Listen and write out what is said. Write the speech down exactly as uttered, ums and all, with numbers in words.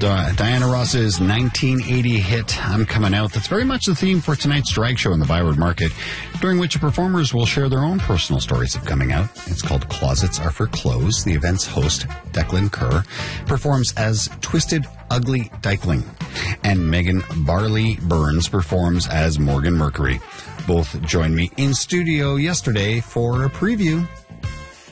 Di- Diana Ross's nineteen eighty hit, I'm Coming Out. That's very much the theme for tonight's drag show in the Byward Market, during which performers will share their own personal stories of coming out. It's called Closets Are for Clothes. The event's host, Declan Kerr, performs as Twisted Ugly Dykeling, and Megan Barley Burns performs as Morgan Mercury. Both joined me in studio yesterday for a preview